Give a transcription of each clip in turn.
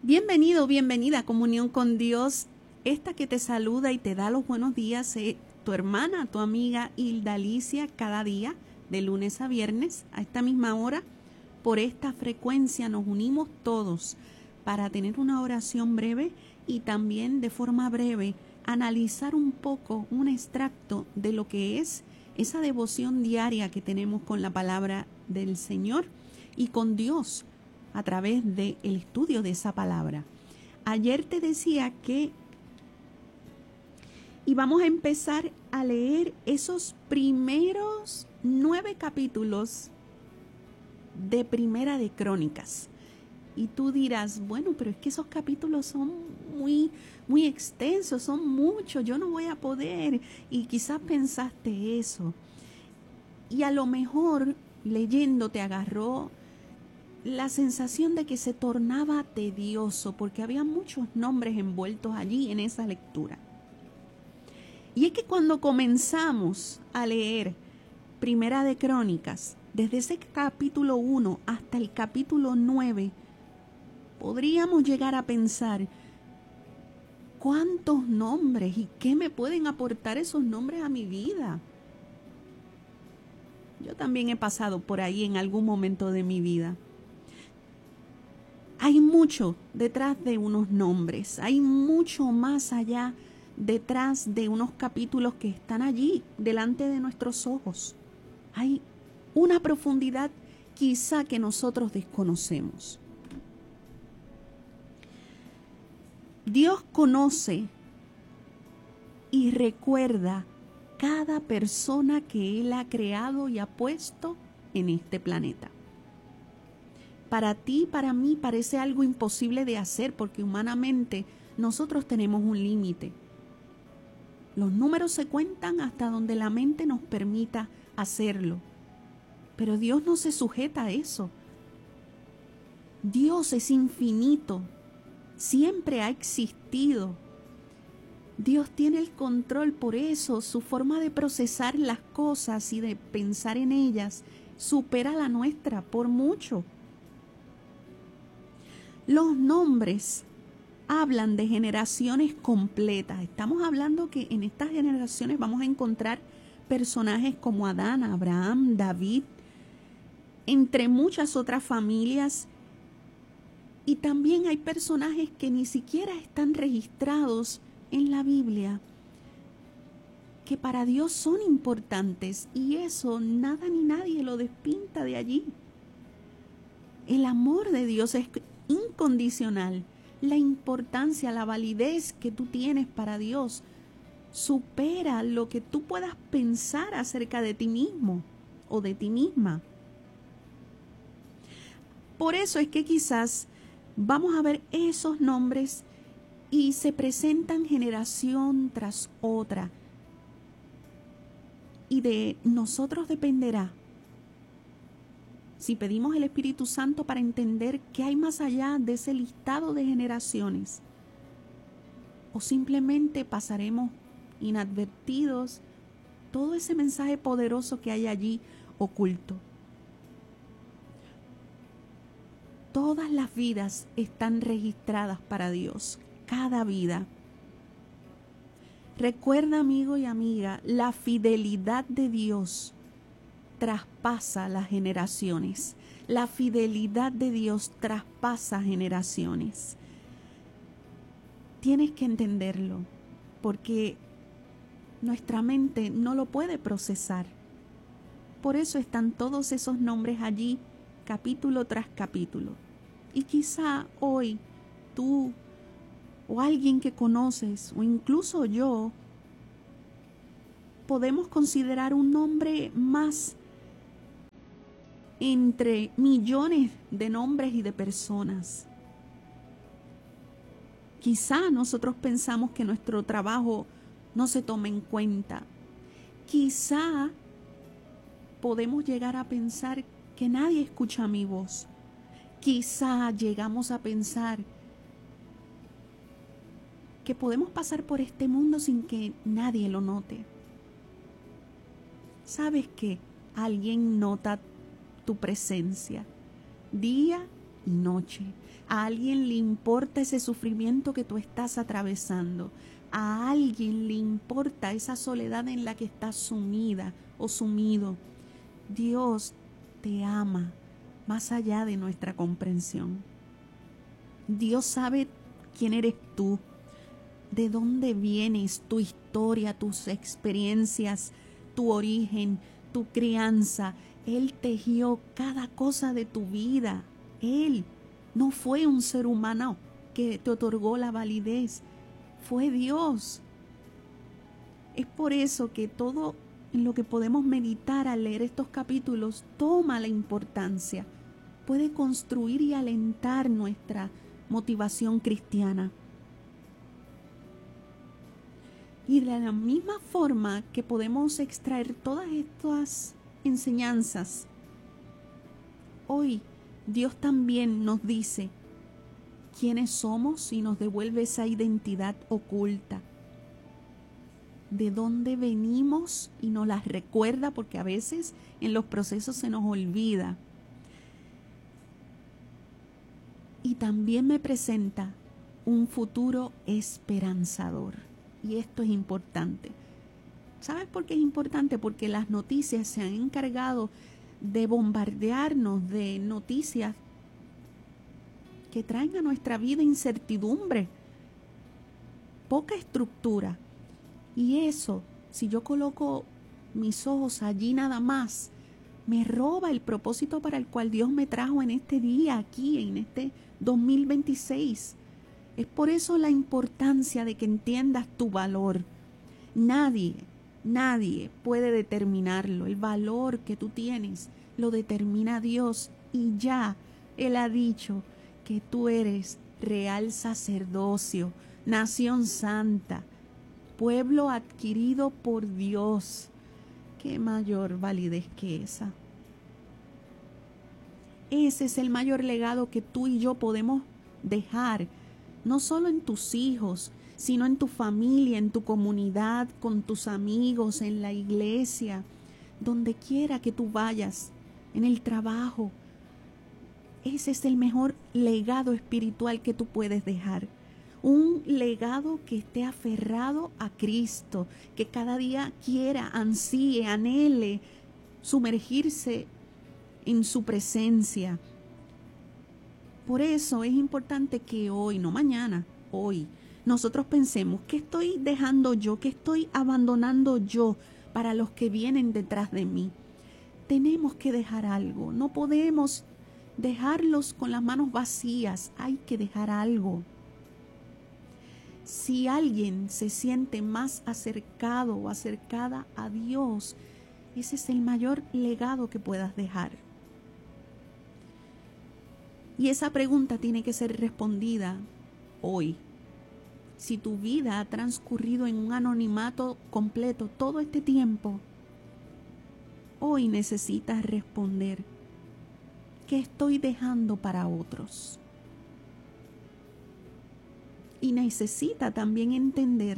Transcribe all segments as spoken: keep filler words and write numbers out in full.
Bienvenido, bienvenida a Comunión con Dios. Esta que te saluda y te da los buenos días es tu hermana, tu amiga Hilda Alicia, cada día, de lunes a viernes, a esta misma hora. Por esta frecuencia nos unimos todos para tener una oración breve y también de forma breve analizar un poco, un extracto de lo que es esa devoción diaria que tenemos con la palabra del Señor y con Dios a través del estudio de esa palabra. Ayer te decía que íbamos a empezar a leer esos primeros nueve capítulos de Primera de Crónicas. Y tú dirás, bueno, pero es que esos capítulos son muy, muy extensos, son muchos, yo no voy a poder. Y quizás pensaste eso. Y a lo mejor leyendo te agarró la sensación de que se tornaba tedioso porque había muchos nombres envueltos allí en esa lectura. Y es que cuando comenzamos a leer Primera de Crónicas, desde ese capítulo uno hasta el capítulo nueve, podríamos llegar a pensar, ¿cuántos nombres y qué me pueden aportar esos nombres a mi vida? Yo también he pasado por ahí en algún momento de mi vida. Hay mucho detrás de unos nombres, hay mucho más allá detrás de unos capítulos que están allí delante de nuestros ojos. Hay una profundidad quizá que nosotros desconocemos. Dios conoce y recuerda cada persona que Él ha creado y ha puesto en este planeta. Para ti, para mí, parece algo imposible de hacer porque humanamente nosotros tenemos un límite. Los números se cuentan hasta donde la mente nos permita hacerlo. Pero Dios no se sujeta a eso. Dios es infinito. Siempre ha existido. Dios tiene el control, por eso su forma de procesar las cosas y de pensar en ellas supera la nuestra por mucho. Los nombres hablan de generaciones completas. Estamos hablando que en estas generaciones vamos a encontrar personajes como Adán, Abraham, David, entre muchas otras familias. Y también hay personajes que ni siquiera están registrados en la Biblia, que para Dios son importantes, y eso nada ni nadie lo despinta de allí. El amor de Dios es incondicional. La importancia, la validez que tú tienes para Dios supera lo que tú puedas pensar acerca de ti mismo o de ti misma. Por eso es que quizás vamos a ver esos nombres y se presentan generación tras otra. Y de nosotros dependerá si pedimos el Espíritu Santo para entender qué hay más allá de ese listado de generaciones, o simplemente pasaremos inadvertidos todo ese mensaje poderoso que hay allí oculto. Todas las vidas están registradas para Dios, cada vida. Recuerda, amigo y amiga, la fidelidad de Dios traspasa las generaciones. La fidelidad de Dios traspasa generaciones. Tienes que entenderlo, porque nuestra mente no lo puede procesar. Por eso están todos esos nombres allí, capítulo tras capítulo. Y quizá hoy tú o alguien que conoces, o incluso yo, podemos considerar un nombre más entre millones de nombres y de personas. Quizá nosotros pensamos que nuestro trabajo no se toma en cuenta. Quizá podemos llegar a pensar que nadie escucha mi voz. Quizá llegamos a pensar que podemos pasar por este mundo sin que nadie lo note. ¿Sabes qué? Alguien nota tu presencia día y noche. A alguien le importa ese sufrimiento que tú estás atravesando. A alguien le importa esa soledad en la que estás sumida o sumido. Dios te ama más allá de nuestra comprensión. Dios sabe quién eres tú, de dónde vienes, tu historia, tus experiencias, tu origen, tu crianza. Él tejió cada cosa de tu vida. Él no fue un ser humano que te otorgó la validez, fue Dios. Es por eso que todo en lo que podemos meditar al leer estos capítulos toma la importancia, puede construir y alentar nuestra motivación cristiana. Y de la misma forma que podemos extraer todas estas enseñanzas, hoy Dios también nos dice quiénes somos y nos devuelve esa identidad oculta. De dónde venimos y nos las recuerda, porque a veces en los procesos se nos olvida. Y también me presenta un futuro esperanzador. Y esto es importante. ¿Sabes por qué es importante? Porque las noticias se han encargado de bombardearnos de noticias que traen a nuestra vida incertidumbre, poca estructura. Y eso, si yo coloco mis ojos allí nada más, me roba el propósito para el cual Dios me trajo en este día, aquí, en este dos mil veintiséis. Es por eso la importancia de que entiendas tu valor. Nadie, nadie puede determinarlo. El valor que tú tienes lo determina Dios, y ya Él ha dicho que tú eres real sacerdocio, nación santa, pueblo adquirido por Dios. ¿Qué mayor validez que esa? Ese es el mayor legado que tú y yo podemos dejar, no solo en tus hijos, sino en tu familia, en tu comunidad, con tus amigos, en la iglesia, donde quiera que tú vayas, en el trabajo. Ese es el mejor legado espiritual que tú puedes dejar. Un legado que esté aferrado a Cristo, que cada día quiera, ansíe, anhele sumergirse en su presencia. Por eso es importante que hoy, no mañana, hoy, nosotros pensemos, ¿qué estoy dejando yo? ¿Qué estoy abandonando yo para los que vienen detrás de mí? Tenemos que dejar algo, no podemos dejarlos con las manos vacías, hay que dejar algo. Si alguien se siente más acercado o acercada a Dios, ese es el mayor legado que puedas dejar. Y esa pregunta tiene que ser respondida hoy. Si tu vida ha transcurrido en un anonimato completo todo este tiempo, hoy necesitas responder: ¿qué estoy dejando para otros? Y necesita también entender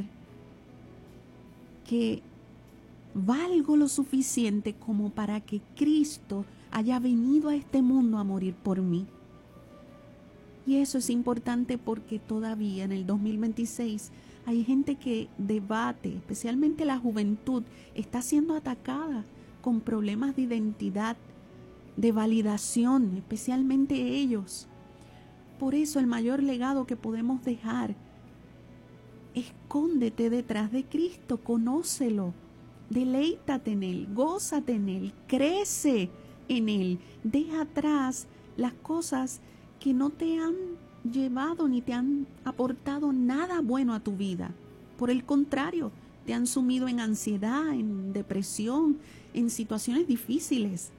que valgo lo suficiente como para que Cristo haya venido a este mundo a morir por mí. Y eso es importante porque todavía en el dos mil veintiséis hay gente que debate, especialmente la juventud, está siendo atacada con problemas de identidad, de validación, especialmente ellos. Por eso el mayor legado que podemos dejar: escóndete detrás de Cristo, conócelo, deleítate en Él, gózate en Él, crece en Él, deja atrás las cosas que no te han llevado ni te han aportado nada bueno a tu vida. Por el contrario, te han sumido en ansiedad, en depresión, en situaciones difíciles.